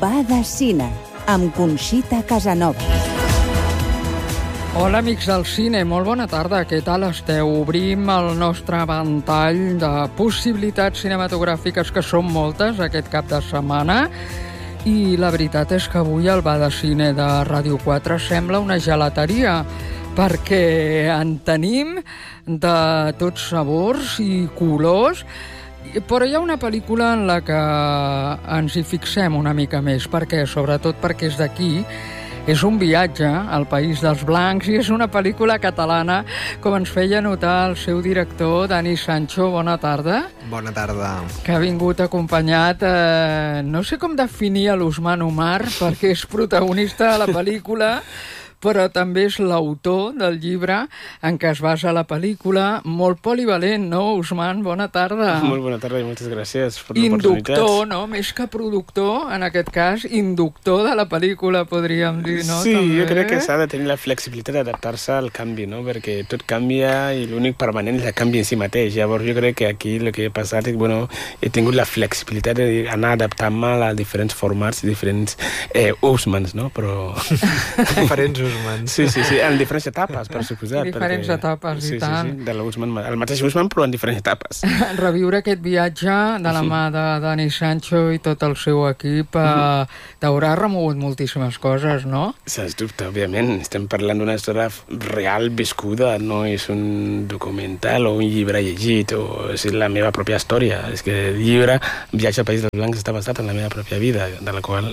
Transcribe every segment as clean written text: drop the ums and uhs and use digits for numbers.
Sopar de cine, amb Conxita Casanova. Hola, amics del cine, molt bona tarda. Què tal esteu? Obrim el nostre ventall de possibilitats cinematogràfiques, que són moltes aquest cap de setmana. I la veritat és que avui el bar de cine de Ràdio 4 sembla una gelateria, perquè en tenim de tots sabors i colors. Però hi ha una pel·lícula en la que ens hi fixem una mica més. Per què? Sobretot perquè és d'aquí. És un viatge al País dels Blancs i és una pel·lícula catalana, com ens feia notar el seu director, Dani Sancho. Bona tarda. Bona tarda. Que ha vingut acompanyat, no sé com definir a l'Ousmane Omar, perquè és protagonista de la pel·lícula, però també és l'autor del llibre en què es basa la pel·lícula. Molt polivalent, no, Ousmane? Bona tarda. Molt bona tarda i moltes gràcies per l'oportunitat. Inductor, no? Més que productor, en aquest cas, inductor de la pel·lícula, podríem dir, no? Sí, també. Jo crec que s'ha de tenir la flexibilitat d'adaptar-se al canvi, no? Perquè tot canvia i l'únic permanent és el canvi en si mateix. Llavors jo crec que aquí el que he passat és, he tingut la flexibilitat d'anar adaptant-me a diferents formats i diferents Ousmanes, no? Però... diferents Ousmans. Sí, en diferents etapes, per suposat. Diferents etapes, i tant. Sí, de l'Ousmane, el mateix Ousmane, però en diferents etapes. Reviure aquest viatge de la mà de Dani Sancho i tot el seu equip t'haurà remogut moltíssimes coses, no? Sens dubte, òbviament. Estem parlant d'una història real viscuda, no és un documental o un llibre llegit, o és la meva pròpia història. És que el llibre Viatge al País dels Blancs està basat en la meva pròpia vida, de la qual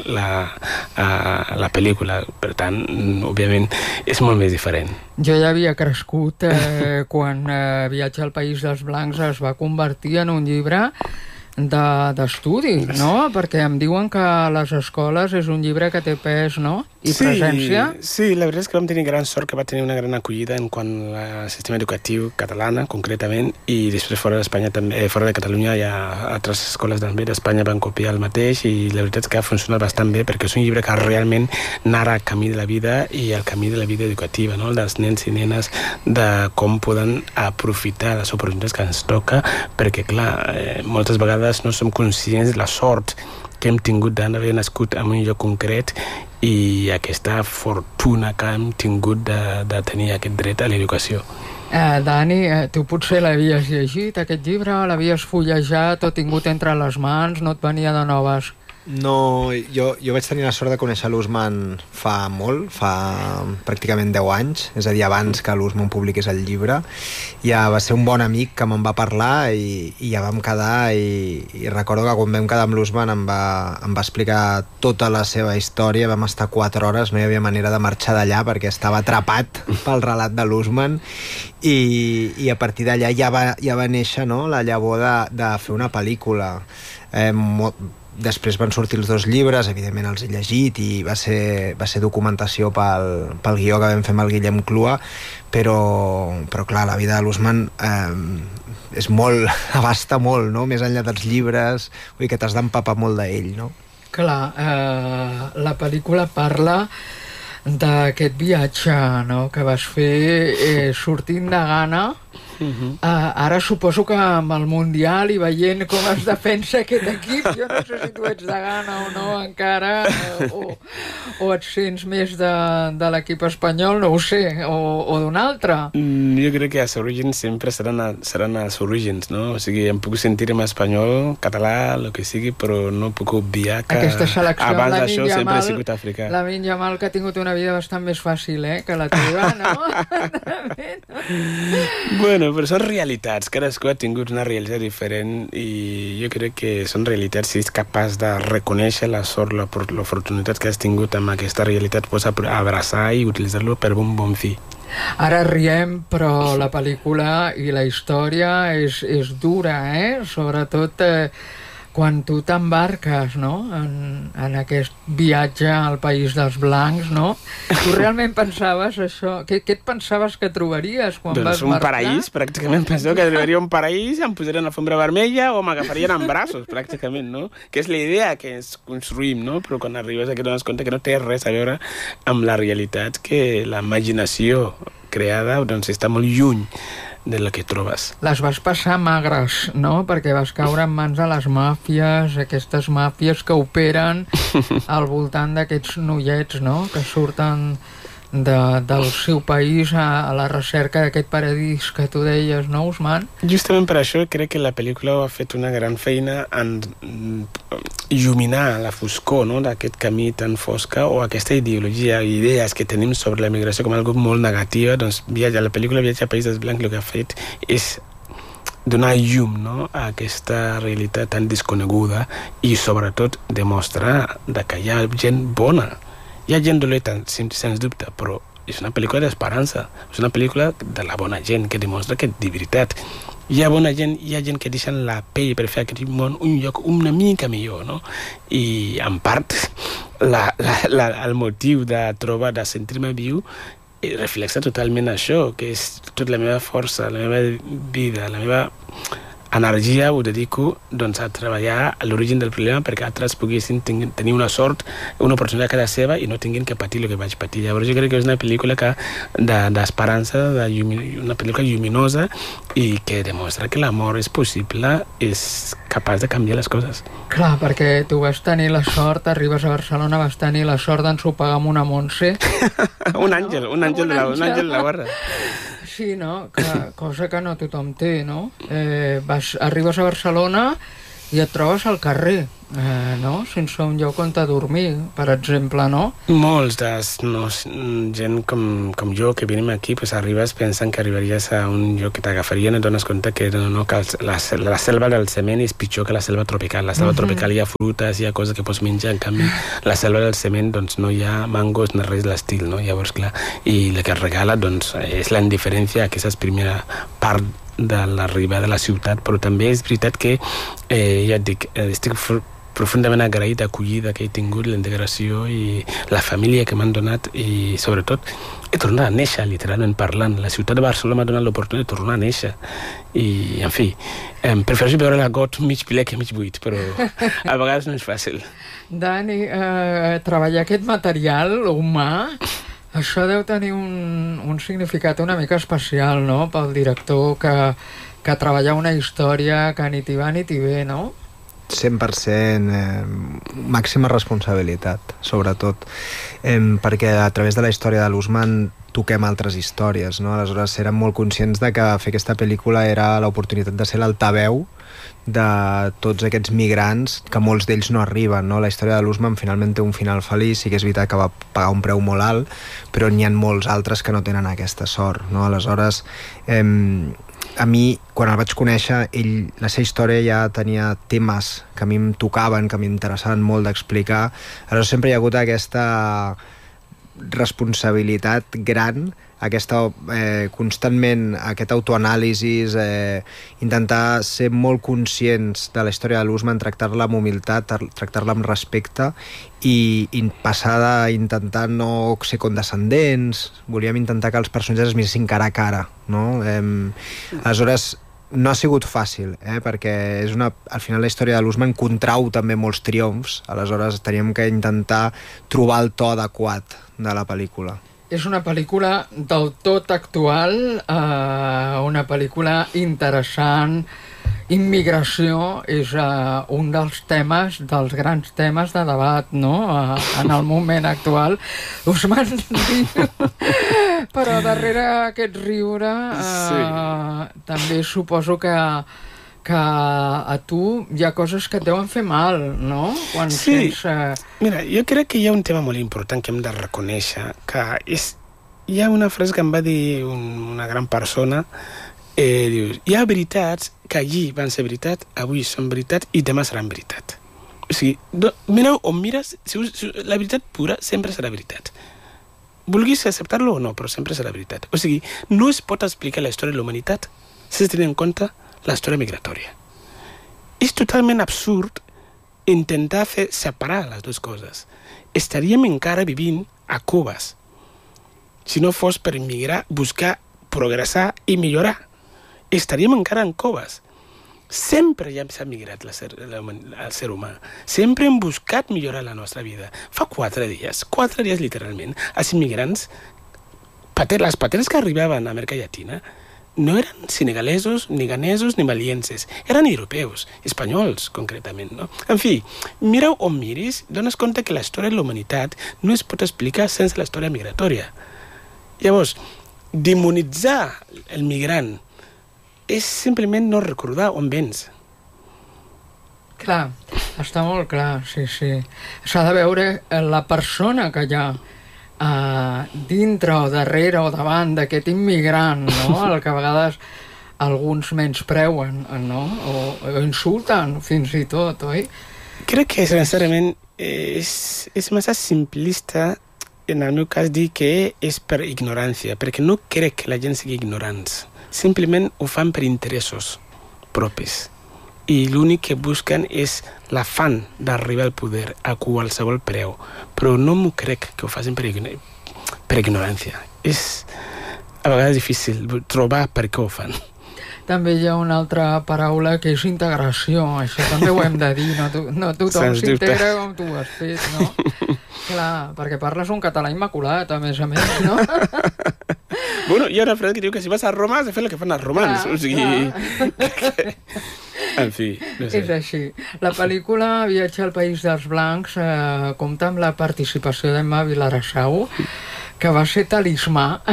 la pel·lícula, per tant, òbviament, és molt més diferent. Jo ja havia crescut quan Viatge al País dels Blancs es va convertir en un llibre d'estudi, no? Perquè em diuen que a les escoles és un llibre que té pes, no? I presència. Sí, la veritat és que vam tenir gran sort, que va tenir una gran acollida en quant al sistema educatiu catalana, concretament, i després fora d'Espanya també, fora de Catalunya hi ha altres escoles també d'Espanya van copiar el mateix, i la veritat és que ha funcionat bastant bé, perquè és un llibre que realment narra el camí de la vida i el camí de la vida educativa, no? dels nens i nenes, de com poden aprofitar les oportunitats que ens toca, perquè clar, moltes vegades no som conscients de la sort que hem tingut d'haver nascut en un lloc concret i aquesta fortuna que hem tingut de tenir aquest dret a l'educació. Dani, tu potser l'havies llegit, aquest llibre? L'havies fullejat o tingut entre les mans? No et venia de noves? No, jo vaig tenir la sort de conèixer l'Ousmane fa molt, fa pràcticament 10 anys, és a dir, abans que l'Ousmane publiqués el llibre. Ja va ser un bon amic que me'n va parlar i ja vam quedar, i recordo que quan vam quedar amb l'Ousmane em va explicar tota la seva història. Vam estar 4 hores, no hi havia manera de marxar d'allà perquè estava atrapat pel relat de l'Ousmane, i a partir d'allà ja va néixer, no?, la llavor de fer una pel·lícula. Després van sortir els 2 llibres, evidentment els he llegit, i va ser documentació pel guió que vam fer amb el Guillem Clua, però clar, la vida de l'Ousmane és molt, abasta molt, no?, més enllà dels llibres, vull dir que t'has d'empapar molt d'ell, no? Clar, la pel·lícula parla d'aquest viatge, no?, que vas fer sortint de Ghana. Ara suposo que amb el Mundial i veient com es defensa aquest equip, jo no sé si tu ets de Ghana o no encara, o et sents més de l'equip espanyol, no ho sé, o d'un altre. Jo crec que els orígens sempre seran els orígens, no? O sigui, em puc sentir en espanyol, català, el que sigui, però no puc obviar que abans d'això sempre he sigut africà. Lamine Yamal, que ha tingut una vida bastant més fàcil, que la teva, no? Bueno, però són realitats, cadascú ha tingut una realitat diferent, i jo crec que són realitats. Si ets capaç de reconèixer la sort, l'oportunitat que has tingut amb aquesta realitat, pots abraçar i utilitzar-lo per un bon fi. Ara riem, però la pel·lícula i la història és dura, sobretot quan tu t'embarques, no?, en aquest viatge al País dels Blancs, no? Tu realment pensaves això? Què et pensaves que trobaries quan vas marxar? Un paraís, pràcticament. Penseu que trobaria un paraís, em posarien una alfombra vermella o m'agafarien en braços, pràcticament, no? Que és la idea que ens construïm, no? Però quan arribes aquí et dones compte que no té res a veure amb la realitat, que la imaginació creada doncs està molt lluny del que trobes. Les vas passar magres, no? Perquè vas caure en mans de les màfies, aquestes màfies que operen al voltant d'aquests noiets, no? Que surten del seu país a la recerca d'aquest paradís que tu deies, no, Usman? Justament per això crec que la pel·lícula ha fet una gran feina en il·luminar la foscor, no?, d'aquest camí tan fosca o aquesta ideologia, idees que tenim sobre la migració com algo molt negativa. Doncs la pel·lícula Viatge a Països Blancs el que ha fet és donar llum, no?, a aquesta realitat tan desconeguda i sobretot demostrar que hi ha gent bona. Hi ha gent dolenta, sens dubte, però és una pel·lícula d'esperança, és una pel·lícula de la bona gent que demostra que de veritat hi ha bona gent, hi ha gent que deixen la pell per fer aquest món un lloc una mica millor, no? I en part el motiu de trobar, de sentir-me viu reflexa totalment això, que és tota la meva força, la meva vida, la meva energia ho dedico doncs, a treballar a l'origen del problema perquè altres poguessin tenir una sort, una oportunitat a casa seva i no tinguin que patir el que vaig patir. Llavors jo crec que és una pel·lícula d'esperança, una pel·lícula lluminosa i que demostra que l'amor és possible, és capaç de canviar les coses. Clar, perquè tu vas tenir la sort, arribes a Barcelona, vas tenir la sort d'ensopegar amb una Montse. un àngel de la guarda. Sí, no? Cosa que no tothom té, no? Arribes a Barcelona i et trobes al carrer, no? Sense un lloc on dormir, per exemple, no? Molts gent com jo que venim aquí, pues arribes pensant que arribaries a un lloc que t'agafarien i et dones compte que la selva del cement és pitjor que la selva tropical. La selva tropical hi ha frutes, hi ha coses que pots menjar, en canvi la selva del cement doncs no hi ha mangos ni res de l'estil, no? Llavors, clar, i el que es regala doncs és la indiferència, aquesta és primera part de l'arribada a la ciutat, però també és veritat que, ja et dic, estic profundament agraït d'acollida que he tingut, la integració i la família que m'han donat i sobretot he tornat a néixer, literalment parlant. La ciutat de Barcelona m'ha donat l'oportunitat de tornar a néixer i, en fi, prefereixo veure la got mig ple que mig buit, però a vegades no és fàcil. Dani, treballar aquest material humà, això deu tenir un significat una mica especial, no?, pel director que treballa una història que ni t'hi va ni t'hi ve, no? 100% màxima responsabilitat, sobretot, perquè a través de la història de l'Usman toquem altres històries, no? Aleshores érem molt conscients de que fer aquesta pel·lícula era l'oportunitat de ser l'altaveu de tots aquests migrants, que molts d'ells no arriben, no? La història de l'Usman finalment té un final feliç, sí que és veritat que va pagar un preu molt alt, però n'hi ha molts altres que no tenen aquesta sort, no? Aleshores, a mi, quan el vaig conèixer, la seva història ja tenia temes que a mi em tocaven, que m'interessaven molt d'explicar. Aleshores sempre hi ha hagut aquesta responsabilitat gran, constantment aquest autoanàlisis, intentar ser molt conscients de la història de l'Usman, tractar-la amb humilitat, tractar-la amb respecte i passar d'intentar no ser condescendents. Volíem intentar que els personatges es miressin cara a cara, no? Aleshores no ha sigut fàcil, perquè al final la història de l'Usman contrau també molts triomfs, aleshores teníem que intentar trobar el to adequat de la pel·lícula. És una pel·lícula del tot actual, una pel·lícula interessant. Immigració és un dels grans temes de debat, no?, en el moment actual. Usman riu, però darrere aquest riure també suposo que a tu hi ha coses que et deuen fer mal, no? Mira, jo crec que hi ha un tema molt important que hem de reconèixer, que hi ha una frase que em va dir una gran persona, dius, hi ha veritats que allí van ser veritat, avui són veritat i demà seran veritat. O sigui, mireu on mires, la veritat pura sempre serà veritat. Vulguis acceptar-lo o no, però sempre serà veritat. O sigui, no es pot explicar la història de la humanitat sense tenir en compte la història migratòria. És totalment absurd intentar separar les dues coses. Estaríem encara vivint a coves si no fos per immigrar, buscar, progressar i millorar. Estaríem encara en coves. Sempre ja s'ha migrat el ser humà. Sempre hem buscat millorar la nostra vida. Fa 4 dies literalment, els immigrants, les pateres que arribaven a Amèrica Llatina, no eren senegalesos, ni ganesos, ni malienses. Eren europeus, espanyols, concretament, no? En fi, mireu on miris, dones compte que la història de la humanitat no es pot explicar sense la història migratòria. Llavors, demonitzar el migrant és simplement no recordar on vens. Clar, està molt clar, sí. S'ha de veure la persona que hi ha dintre o darrere o davant d'aquest immigrant, no? El que a vegades alguns menyspreuen, no? O insulten, fins i tot, oi? Crec que, sincerament, és massa simplista, en el meu cas, dir que és per ignorància, perquè no crec que la gent sigui ignorants. Simplement ho fan per interessos propis. I l'únic que busquen és l'afant d'arribar al poder a qualsevol preu. Però no m'ho crec que ho facin per ignorància. És a vegades difícil trobar per què ho fan. També hi ha una altra paraula que és integració. Això també ho hem de dir. No tothom s'integra com tu ho has fet, no? Clar, perquè parles un català immaculat, a més, no? Bueno, hi ha una frase que diu que si vas a Roma has de fer el que fan els romans. O sigui... En fi, no sé. És així. La pel·lícula Viatge al País dels Blancs compta amb la participació d'Emma Vilarassau, que va ser talismà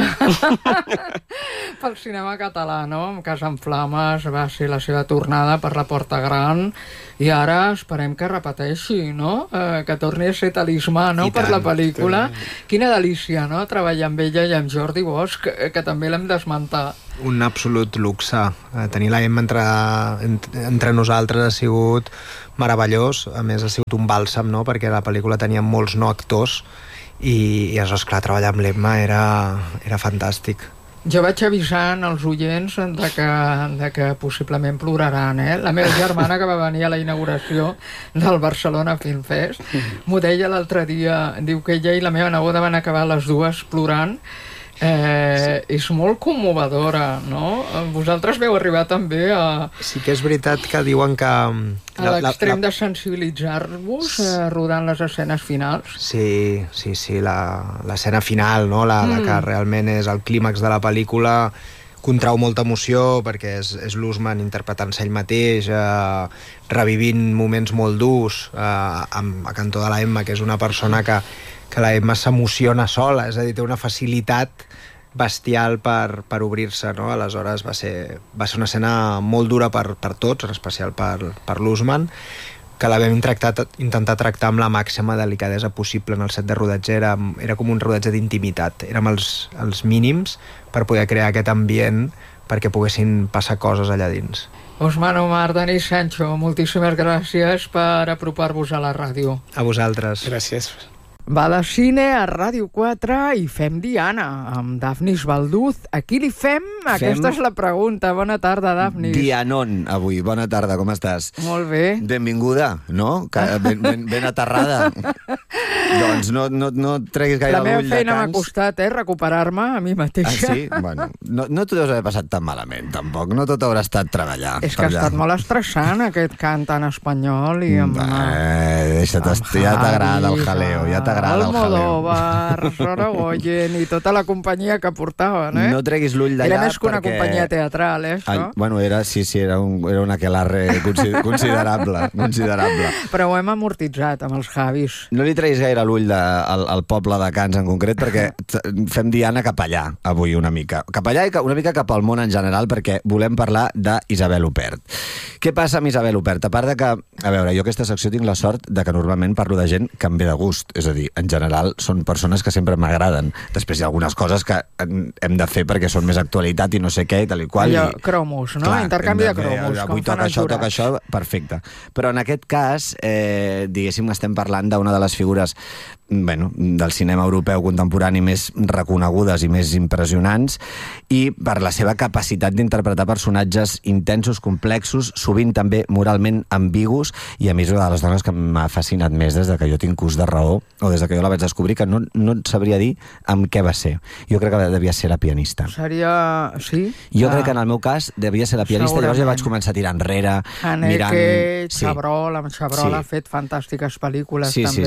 pel cinema català, no? Amb Casa en Flames va ser la seva tornada per la Porta Gran i ara esperem que repeteixi, no? Que torni a ser talismà, no? Per la pel·lícula. Quina delícia, no? Treballar amb ella i amb Jordi Bosch, que també l'hem d'esmentar. Un absolut luxe. Tenir la Emma entre nosaltres ha sigut meravellós. A més, ha sigut un bàlsam, no? Perquè la pel·lícula tenia molts no actors i esclar, treballar amb l'Emma era fantàstic. Jo vaig avisant els oients de que possiblement ploraran, eh? La meva germana, que va venir a la inauguració del Barcelona Film Fest, m'ho deia l'altre dia, diu que ella i la meva neboda van acabar les dues plorant. És molt commovedora, no? Vosaltres veu arribar també a... Sí que és veritat que diuen que... A l'extrem de sensibilitzar-vos rodant les escenes finals. Sí, l'escena final, no? La que realment és el clímax de la pel·lícula, contrau molta emoció perquè és l'Ousmane interpretant-se ell mateix, revivint moments molt durs a cantó de la Emma, que és una persona que la Emma s'emociona sola, és a dir, té una facilitat bestial per obrir-se, no? Aleshores va ser una escena molt dura per tots, en especial per l'Ousmane, que l'havem intentat tractar amb la màxima delicadesa possible en el set de rodatge. Era com un rodatge d'intimitat, érem els mínims per poder crear aquest ambient perquè poguessin passar coses allà dins. Ousmane Omar, Denis Sancho, moltíssimes gràcies per apropar-vos a la ràdio. A vosaltres. Gràcies. Va de cine a Ràdio 4 i fem Diana, amb Dafnis Balduz. A qui li fem? Aquesta és la pregunta. Bona tarda, Dafnis. Dianon, avui. Bona tarda, com estàs? Molt bé. Benvinguda, no? Ben aterrada. Doncs no treguis gaire l'ull de cans. La meva feina m'ha costat, recuperar-me a mi mateixa. Ah, sí? Bueno, no t'ho deus haver passat tan malament, tampoc. No tot haurà estat treballar. És que ha estat molt estressant, aquest cant en espanyol i amb... Deixa't, ja t'agrada el jaleo, ja t'agrada el jaleo. Almodóvar, Sorogoyen i tota la companyia que portaven, eh? No treguis l'ull d'allà Era més que una companyia teatral, això? Bueno, era un aquelarre considerable. Però ho hem amortitzat amb els Javis. No li treguis gaire l'ull al poble de Cans en concret, perquè fem Diana cap allà, avui, una mica. Cap allà i una mica cap al món en general, perquè volem parlar d'Isabel Huppert. Què passa amb Isabel Huppert? A part de que, a veure, jo aquesta secció tinc la sort de que normalment parlo de gent que em ve de gust, és a dir, en general són persones que sempre m'agraden. Després hi ha algunes coses que hem de fer perquè són més actualitat i no sé què i tal i qual. Allò, cromos, no? Clar, intercanvi de cromos, avui toca això, perfecte. Però en aquest cas, diguéssim, estem parlant d'una de les figures del cinema europeu contemporani més reconegudes i més impressionants, i per la seva capacitat d'interpretar personatges intensos, complexos, sovint també moralment ambigus, i a mi és una de les dones que m'ha fascinat més des de que jo tinc ús de raó, o des de que jo la vaig descobrir, que no et sabria dir amb què va ser. Jo crec que devia ser la pianista. Sí? Jo crec que en el meu cas devia ser la pianista. Llavors ja vaig començar a tirar enrere, Haneke, Chabrol, amb Chabrol ha fet fantàstiques pel·lícules també. Sí.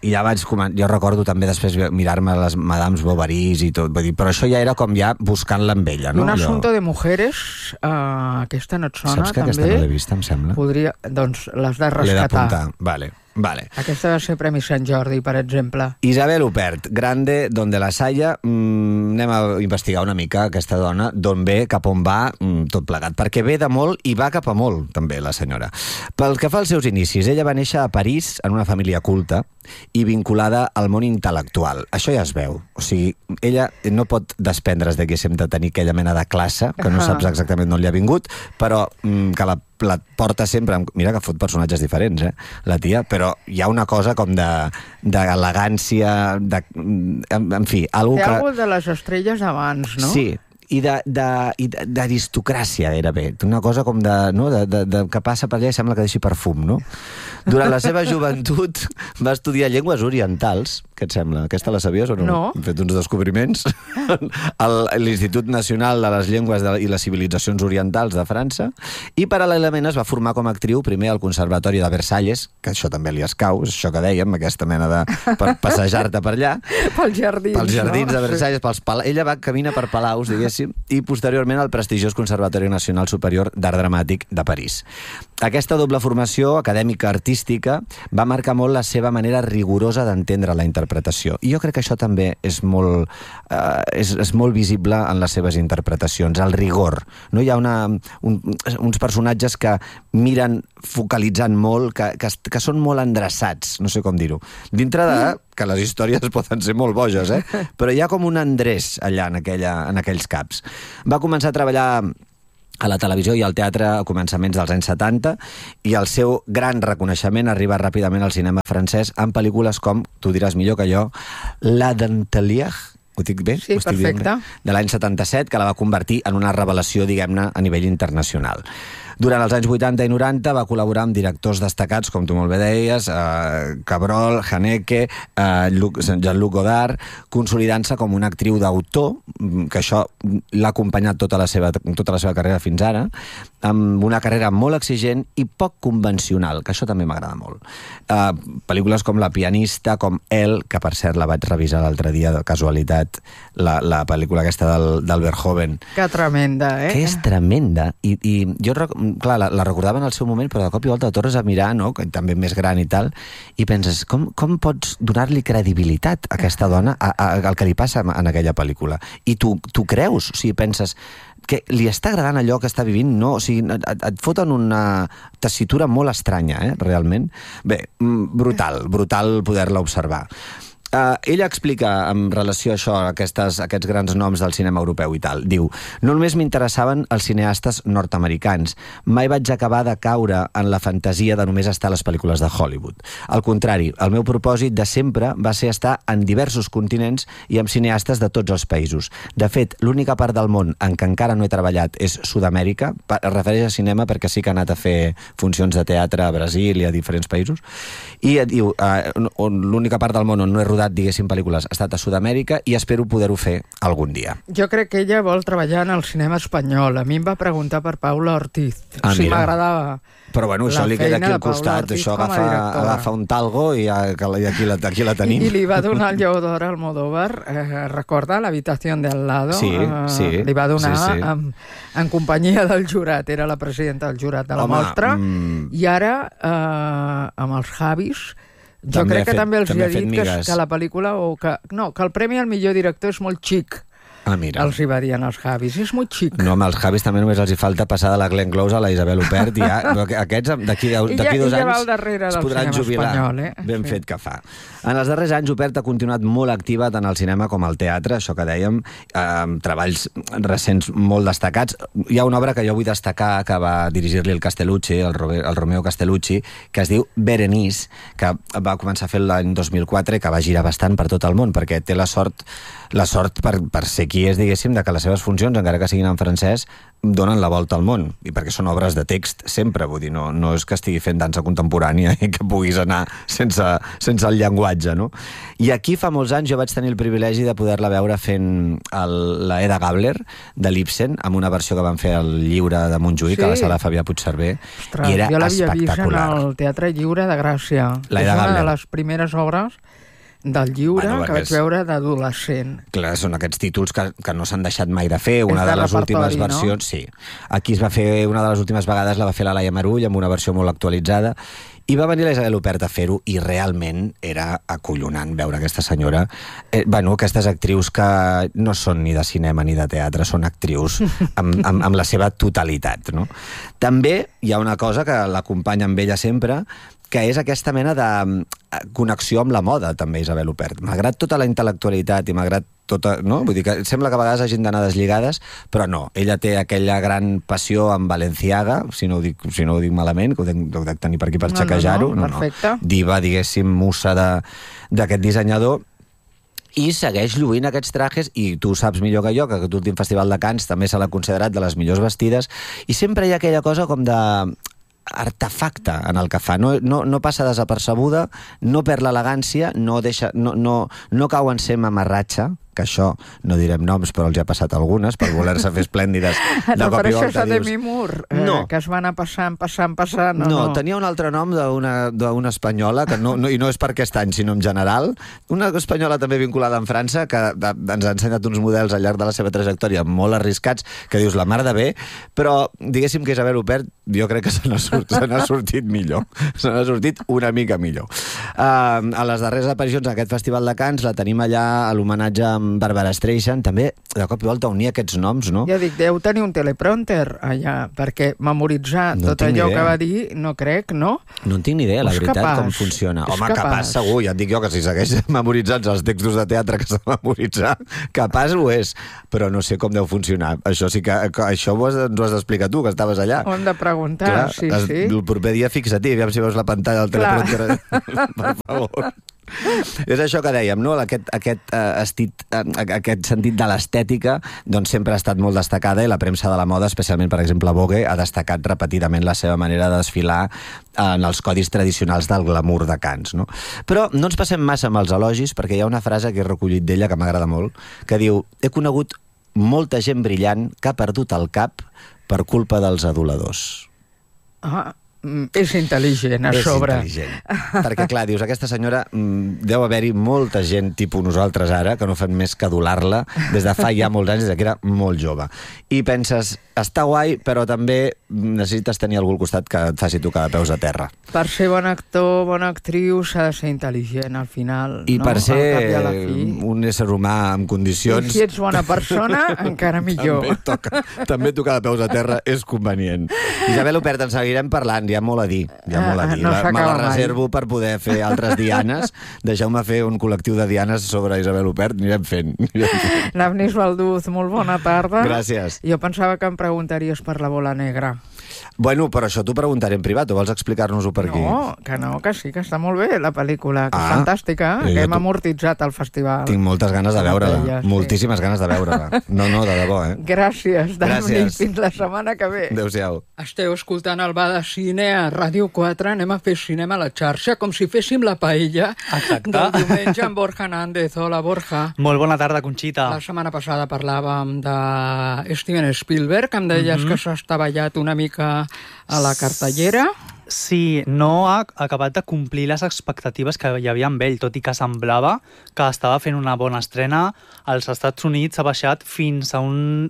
I ja jo recordo també després mirar-me les Madames Bovarys i tot, però això ja era com ja buscant-la amb ella, no? Un assumpte de mujeres, aquesta no et sona, saps que també? Aquesta no l'he vista, em sembla. Doncs l'has de rescatar. L'he d'apuntar, vale. Aquesta va ser Premi Sant Jordi, per exemple. Isabel Huppert, Grande, donde la Salle. Anem a investigar una mica aquesta dona, d'on ve, cap on va, tot plegat. Perquè ve de molt i va cap a molt, també, la senyora. Pel que fa als seus inicis, ella va néixer a París en una família culta i vinculada al món intel·lectual. Això ja es veu. O sigui, ella no pot desprendre's de que hem de tenir aquella mena de classe, que no saps exactament on li ha vingut, però que la porta sempre... Mira que fot personatges diferents, la tia, però hi ha una cosa com d'elegància, en fi, algú que... Té algú de les estrelles abans, no? Sí, i d'aristocràcia gairebé. Una cosa com que passa per allà i sembla que deixi perfum, no? Durant la seva joventut va estudiar llengües orientals. Què et sembla? Aquesta la sabies o no? No. Hem fet uns descobriments. L'Institut Nacional de les Llengües i les Civilitzacions Orientals de França, i paral·lelament es va formar com a actriu primer al Conservatori de Versalles, que això també li escau, és això que dèiem, aquesta mena de per passejar-te per allà. Pels jardins, de Versalles, ella va camina per palaus, diguéssim, i posteriorment al prestigiós Conservatori Nacional Superior d'Art Dramàtic de París. Aquesta doble formació acadèmica artística va marcar molt la seva manera rigorosa d'entendre la interpretació. I jo crec que això també és molt visible en les seves interpretacions, el rigor. No hi ha uns personatges que miren focalitzant molt, que són molt endreçats, no sé com dir-ho. Dintre de que les històries poden ser molt boges, però hi ha com un endreç allà en aquells caps. Va començar a treballar a la televisió i al teatre a començaments dels anys 70, i el seu gran reconeixement arriba ràpidament al cinema francès amb pel·lícules com, tu diràs millor que jo, La Dentelier, ho dic bé? Sí, perfecte. De l'any 77, que la va convertir en una revelació, diguem-ne, a nivell internacional. Durant els anys 80 i 90 va col·laborar amb directors destacats, com tu molt bé deies, Cabrol, Haneke, Jean-Luc Godard, consolidant-se com una actriu d'autor, que això l'ha acompanyat tota la seva carrera fins ara, amb una carrera molt exigent i poc convencional, que això també m'agrada molt. Pel·lícules com La pianista, com El, que per cert la vaig revisar l'altre dia de casualitat, la pel·lícula aquesta del Verhoeven. Que tremenda, Que és tremenda. I jo, clar, la recordava en el seu moment, però de cop i volta tornes a mirar, no?, que també més gran i tal, i penses, com pots donar-li credibilitat a aquesta dona al que li passa en aquella pel·lícula? I tu creus, o sigui, penses que li està agradant allò que està vivint, no? O sigui, et foten una tessitura molt estranya, realment. Bé, brutal poder-la observar. Ella explica en relació a això, a aquests grans noms del cinema europeu i tal. Diu, no només m'interessaven els cineastes nord-americans, mai vaig acabar de caure en la fantasia de només estar a les pel·lícules de Hollywood. Al contrari, el meu propòsit de sempre va ser estar en diversos continents i amb cineastes de tots els països. De fet, l'única part del món en què encara no he treballat és Sud-amèrica, es refereix a cinema perquè sí que ha anat a fer funcions de teatre a Brasil i a diferents països, i diu, l'única part del món on no he rodat, diguéssim, pel·lícules, ha estat a Sud-amèrica i espero poder-ho fer algun dia. Jo crec que ella vol treballar en el cinema espanyol. A mi em va preguntar per Paula Ortiz. Si m'agradava. Però bueno, això li queda aquí al costat. Això agafa un talgo i aquí la tenim. I li va donar el Lleó d'Or al Almodóvar, recorda, l'habitació de al lado? Sí. Li va donar en companyia del jurat, era la presidenta del jurat de la mostra, i ara amb els Javis. Jo crec que també els ha dit que la pel·lícula, que el premi al millor director és molt xic. Mira. Els hi va dir als Javis, és molt xic. No, amb els Javis també només els hi falta passar de la Glenn Close a la Isabel Huppert, i aquests d'aquí 2 anys es podran jubilar. Ben fet que fa. En els darrers anys Huppert ha continuat molt activa tant al cinema com al teatre, això que dèiem, amb treballs recents molt destacats. Hi ha una obra que jo vull destacar, que va dirigir-li el Castellucci, el Romeo Castellucci, que es diu Berenice, que va començar a fer l'any 2004 i que va girar bastant per tot el món, perquè té la sort per ser qui aquí és, diguéssim, de que les seves funcions, encara que siguin en francès, donen la volta al món, i perquè són obres de text sempre, vull dir, no és que estigui fent dansa contemporània i que puguis anar sense el llenguatge, no? I aquí fa molts anys jo vaig tenir el privilegi de poder-la veure fent la Edda Gabler de l'Ibsen, amb una versió que van fer al Lliure de Montjuïc, a la sala Fabià Puigcerver, i era espectacular. Jo l'havia vist en el Teatre Lliure de Gràcia. És una de les primeres obres del Lliure, que vaig veure d'adolescent. Clar, són aquests títols que no s'han deixat mai de fer. Una de les últimes versions, sí. Aquí es va fer, una de les últimes vegades la va fer la Laia Marull, amb una versió molt actualitzada, i va venir la Isabel Huppert a fer-ho, i realment era acollonant veure aquesta senyora. Aquestes actrius que no són ni de cinema ni de teatre, són actrius amb la seva totalitat, no? També hi ha una cosa que l'acompanya amb ella sempre, que és aquesta mena de connexió amb la moda, també, Isabel Huppert. Malgrat tota la intel·lectualitat i malgrat tota... No? Vull dir que sembla que a vegades hagin d'anar deslligades, però no. Ella té aquella gran passió amb Balenciaga, si no ho dic malament, que ho dec tenir per aquí per xequejar-ho. Perfecte. Diva, diguéssim, musa d'aquest dissenyador, i segueix lluint aquests trajes, i tu saps millor que jo que aquest últim Festival de Cannes també se l'ha considerat de les millors vestides, i sempre hi ha aquella cosa com de artefacte en el que fa, no passa desapercebuda, no perd l'elegància, no cau en ser mamarratxa, que això no direm noms, però els hi ha passat algunes, per voler-se fer esplèndides. No, però això és de Demi Moore, que es va anar passant. No, tenia un altre nom d'una espanyola, i no és per aquest any, sinó en general. Una espanyola també vinculada en França, que ens ha ensenyat uns models al llarg de la seva trajectòria molt arriscats, que dius la mar de bé, però diguéssim que Isabel Huppert jo crec que se n'ha sortit millor. Se n'ha sortit una mica millor. A les darreres aparicions d'aquest Festival de Cannes la tenim allà a l'homenatge amb Barbara Streisand, també de cop i volta unir aquests noms, no? Ja dic, deu tenir un teleprompter allà, perquè memoritzar tot allò que va dir, no crec, no? No en tinc ni idea, la veritat, com funciona. Home, capaç segur, ja et dic jo que si segueix memoritzant els textos de teatre que s'ha de memoritzar, capaç ho és, però no sé com deu funcionar. Això sí que això ens ho has d'explicar tu, que estaves allà. Ho hem de preguntar, sí. El proper dia fixa-t'hi, aviam si veus la pantalla del teleprompter. Per favor. És això que dèiem, no? Aquest sentit de l'estètica doncs sempre ha estat molt destacada, i la premsa de la moda, especialment per exemple Vogue, ha destacat repetidament la seva manera de desfilar en els codis tradicionals del glamour de Cannes, no? Però no ens passem massa amb els elogis, perquè hi ha una frase que he recollit d'ella que m'agrada molt, que diu: he conegut molta gent brillant que ha perdut el cap per culpa dels aduladors. És intel·ligent, a sobre. És intel·ligent. Perquè, clar, dius, aquesta senyora deu haver-hi molta gent tipus nosaltres ara que no fan més que adular-la des de fa ja molts anys, des que era molt jove. I penses, està guai, però també necessites tenir algú al costat que et faci tocar de peus a terra. Per ser bon actor, bona actriu, s'ha de ser intel·ligent, al final. I per ser un ésser humà amb condicions... I si ets bona persona, encara millor. També tocar de peus a terra és convenient. Isabel Huppert, en seguirem parlant, hi ha molt a dir. No me la reservo per poder fer altres dianes. Deixeu-me fer un col·lectiu de dianes sobre Isabel Huppert, anirem fent. Navnis Balduz, molt bona tarda. Gràcies. Jo pensava que em preguntaries per la bola negra. Bueno, però això t'ho preguntaré en privat, o vols explicar-nos-ho per aquí? No, que sí, que està molt bé la pel·lícula, que és fantàstica, que hem amortitzat al festival. Tinc moltes ganes de veure-la, moltíssimes ganes de veure-la. No, de debò, Gràcies, Dani, fins la setmana que ve. Adéu-siau. Esteu escoltant el Bar de Cine a Ràdio 4, anem a fer cinema a la xarxa, com si féssim la paella del diumenge amb Borja Nández. Hola, Borja. Molt bona tarda, Conxita. La setmana passada parlàvem de Steven Spielberg, em deies que s'ha estavellat una mica a la cartellera. Sí, no ha acabat de complir les expectatives que hi havia amb ell, tot i que semblava que estava fent una bona estrena. Als Estats Units ha baixat fins a un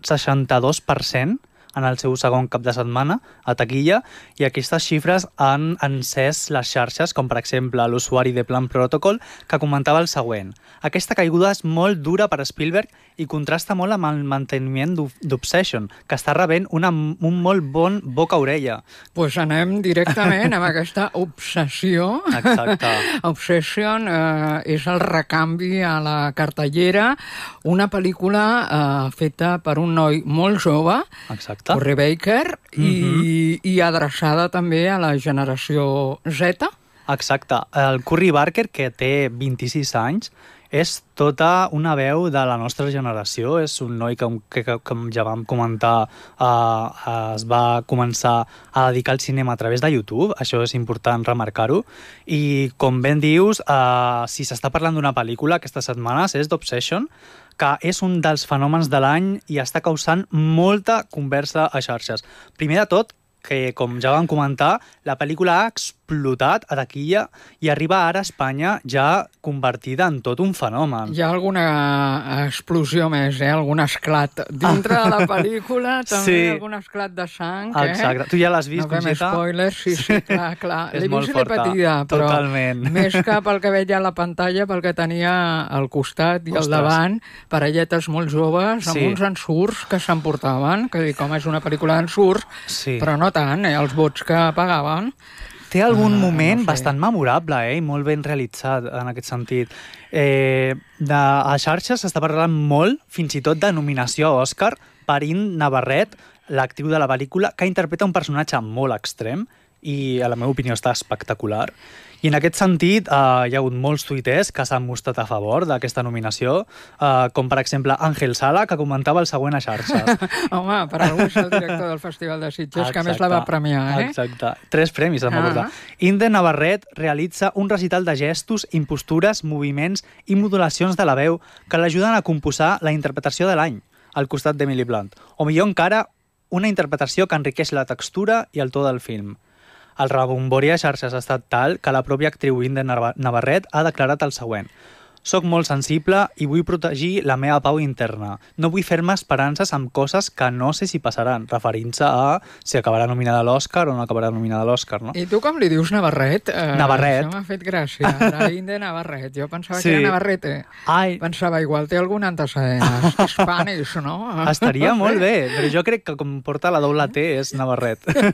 62% en el seu segon cap de setmana a taquilla, i aquestes xifres han encès les xarxes, com per exemple l'usuari de Plan Protocol, que comentava el següent: aquesta caiguda és molt dura per Spielberg i contrasta molt amb el manteniment d'Obsession, que està rebent un molt bon boca-orella. Pues anem directament amb aquesta obsessió. Exacte. Obsession és el recanvi a la cartellera, una pel·lícula feta per un noi molt jove, Corey Baker, i adreçada també a la generació Z. Exacte. El Curry Barker, que té 26 anys, és tota una veu de la nostra generació. És un noi que com ja vam comentar, es va començar a dedicar al cinema a través de YouTube. Això és important remarcar-ho. I com ben dius, si s'està parlant d'una pel·lícula aquestes setmanes és d'Obsession, que és un dels fenòmens de l'any i està causant molta conversa a xarxes. Primer de tot, que, com ja vam comentar, la pel·lícula ha explotat a taquilla i arriba ara a Espanya ja convertida en tot un fenomen. Hi ha alguna explosió més, algun esclat dintre de la pel·lícula, també algun esclat de sang. Exacte. Tu ja l'has vist, no fem Conxita? Spoilers, sí, clar. És molt forta, però totalment. Més que pel que veia a la pantalla, pel que tenia al costat i al davant, parelletes molt joves, amb uns ensurts que s'emportaven, que dic, home, és una pel·lícula d'ensurts, però no tant, els vots que pagaven. Té algun moment bastant memorable i molt ben realitzat en aquest sentit. A xarxes s'està parlant molt, fins i tot de nominació a Òscar per Inde Navarrete, l'actriu de la pel·lícula, que interpreta un personatge molt extrem i, a la meva opinió, està espectacular. I en aquest sentit hi ha hagut molts tuiters que s'han mostrat a favor d'aquesta nominació, com per exemple Àngel Sala, que comentava el següent a xarxes. Home, per algú és el director del Festival de Sitges, que a més la va premiar. Exacte. 3 premis, em va portar. Inde Navarrete realitza un recital de gestos, impostures, moviments i modulacions de la veu que l'ajuden a composar la interpretació de l'any, al costat d'Emily Blunt. O millor encara, una interpretació que enriqueix la textura i el to del film. El rebombori a xarxes ha estat tal que la pròpia actriu Inde Navarrete ha declarat el següent: «Soc molt sensible i vull protegir la meva pau interna. No vull fer-me esperances amb coses que no sé si passaran», referint-se a si acabarà nominada a l'Òscar o no acabarà nominada a l'Òscar, no? I tu com li dius Navarrete? Navarrete. Això m'ha fet gràcia, la Inde Navarrete. Jo pensava que era Navarrete. Pensava, igual té algun antecedent hispànic, no? Estaria molt bé, però jo crec que com porta la doble T és Navarrete.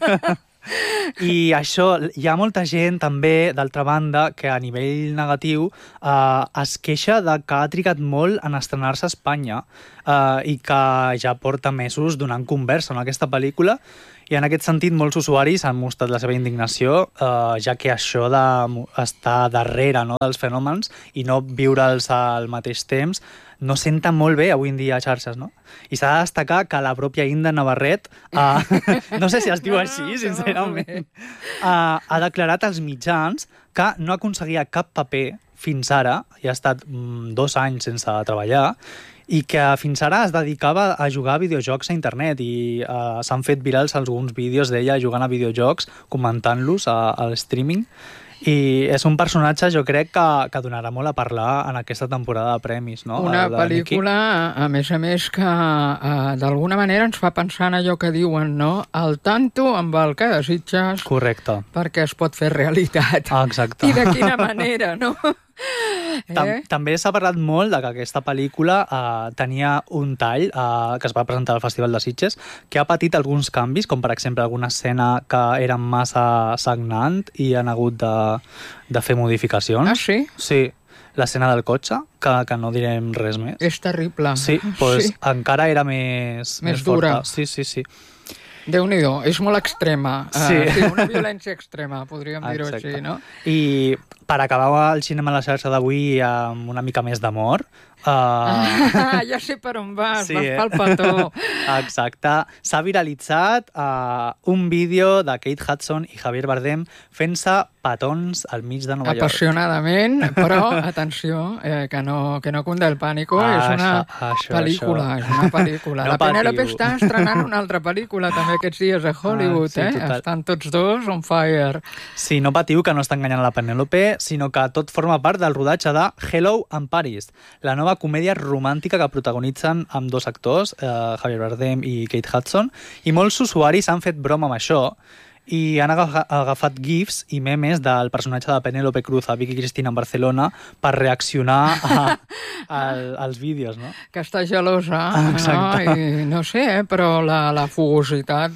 I això, hi ha molta gent també, d'altra banda, que a nivell negatiu es queixa de que ha trigat molt en estrenar-se a Espanya i que ja porta mesos donant conversa en aquesta pel·lícula. I en aquest sentit molts usuaris han mostrat la seva indignació, ja que això d'estar darrere dels fenòmens i no viure'ls al mateix temps no senta molt bé avui en dia a xarxes, no? I s'ha de destacar que la pròpia Inde Navarrete, no sé si es diu així, sincerament, ha declarat als mitjans que no aconseguia cap paper fins ara, i ha estat 2 anys sense treballar, i que fins ara es dedicava a jugar a videojocs a internet i s'han fet virals alguns vídeos d'ella jugant a videojocs, comentant-los al streaming. I és un personatge, jo crec, que donarà molt a parlar en aquesta temporada de premis, no? Una pel·lícula, a més, que d'alguna manera ens fa pensar en allò que diuen, no? Al tanto amb el que desitges. Correcte. Perquè es pot fer realitat. Exacte. I de quina manera, no? També s'ha parlat molt de que aquesta pel·lícula tenia un tall que es va presentar al Festival de Sitges que ha patit alguns canvis, com per exemple alguna escena que era massa sagnant i han hagut de fer modificacions. Ah, sí? Sí. L'escena del cotxe, que no direm res més. És terrible. Sí, doncs encara era més dura. Forta. Sí. Déu-n'hi-do, és molt extrema. Sí. Una violència extrema, podríem dir-ho així, no? I per acabar el cinema a la xarxa d'avui amb una mica més d'amor... Ja sé per on vas, vas pel petó. Exacte. S'ha viralitzat un vídeo de Kate Hudson i Javier Bardem fent-se petons al mig de Nova York. Apassionadament, però, atenció, que no cunde el pànico, és una pel·lícula, és una pel·lícula. La Penélope està estrenant una altra pel·lícula també aquests dies a Hollywood, estan tots dos on fire. Sí, no patiu que no està enganyant la Penélope, sinó que tot forma part del rodatge de Hello in Paris, la nova comèdia romàntica que protagonitzen amb 2 actors, Javier Bardem i Kate Hudson, i molts usuaris han fet broma amb això i han agafat gifs i memes del personatge de Penélope Cruz a Vicky Cristina en Barcelona per reaccionar als vídeos, no? Que està gelosa, exacte. No? I no sé, però la fugositat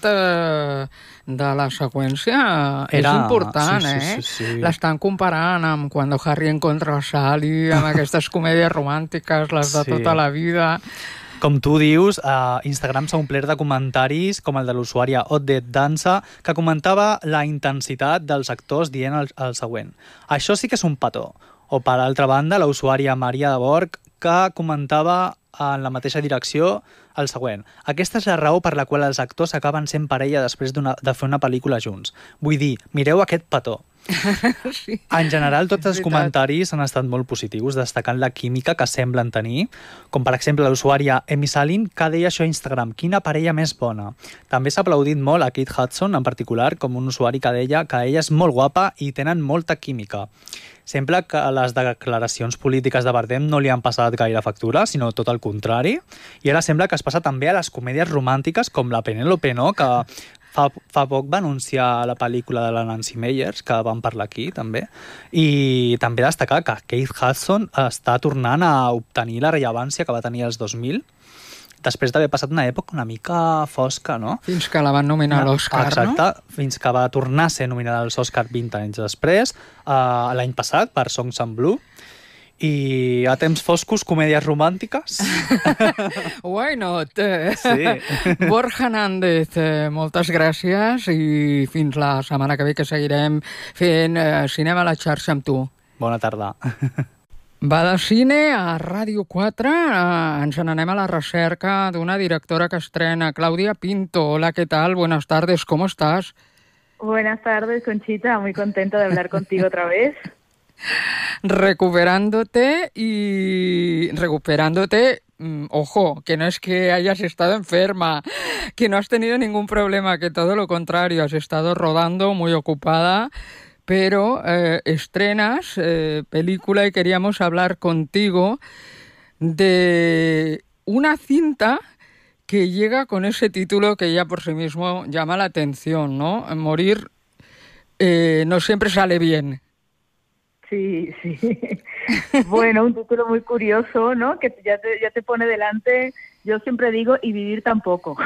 de la seqüència és important, Sí. L'estan comparant amb Cuando Harry encontra a Sally, amb aquestes comèdies romàntiques, les de tota la vida. Com tu dius, Instagram s'ha omplert de comentaris com el de l'usuària Oddet Dansa, que comentava la intensitat dels actors dient el següent: «Això sí que és un petó. O, per altra banda, la usuària Maria de Borg, que comentava en la mateixa direcció el següent. Aquesta és la raó per la qual els actors acaben sent parella després de fer una pel·lícula junts. Vull dir, mireu aquest petó. Sí. En general, tots els comentaris han estat molt positius, destacant la química que semblen tenir, com per exemple l'usuària Emi Salin, que deia això a Instagram, quina parella més bona. També s'ha aplaudit molt a Kate Hudson, en particular, com un usuari que deia que ella és molt guapa i tenen molta química. Sembla que les declaracions polítiques de Bardem no li han passat gaire factura, sinó tot el contrari, i ara sembla que es passa també a les comèdies romàntiques com la Penélope, no?, que fa poc va anunciar la pel·lícula de la Nancy Meyers, que vam parlar aquí, també, i també destacar que Kate Hudson està tornant a obtenir la rellevància que va tenir als 2000, després d'haver passat una època una mica fosca, no? Fins que la van nominar a l'Oscar, no? Exacte, fins que va tornar a ser nominada als Oscar 20 anys després, l'any passat, per Songs in Blue, i a temps foscos, comèdies romàntiques. Why not? Sí. Borja Nández, moltes gràcies i fins la setmana que ve, que seguirem fent cinema a la xarxa amb tu. Bona tarda. Va de cine a Ràdio 4. Ens n'anem a la recerca d'una directora que estrena, Claudia Pinto. Hola, ¿qué tal? Buenas tardes, ¿cómo estás? Buenas tardes, Conchita. Muy contenta de hablar contigo otra vez. Recuperándote, ojo, que no es que hayas estado enferma, que no has tenido ningún problema, que todo lo contrario, has estado rodando, muy ocupada, pero estrenas película y queríamos hablar contigo de una cinta que llega con ese título que ya por sí mismo llama la atención, ¿no? Morir no siempre sale bien. Sí, sí. Bueno, un título muy curioso, ¿no? Que ya te pone delante, yo siempre digo, y vivir tampoco.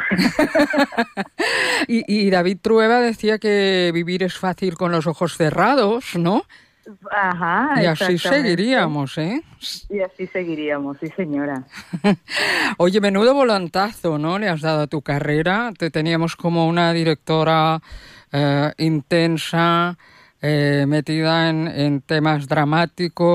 Y David Trueba decía que vivir es fácil con los ojos cerrados, ¿no? Ajá, y así seguiríamos, ¿eh? Y así seguiríamos, sí, señora. Oye, menudo volantazo, ¿no? Le has dado a tu carrera. Te teníamos como una directora intensa, metida en temas dramáticos.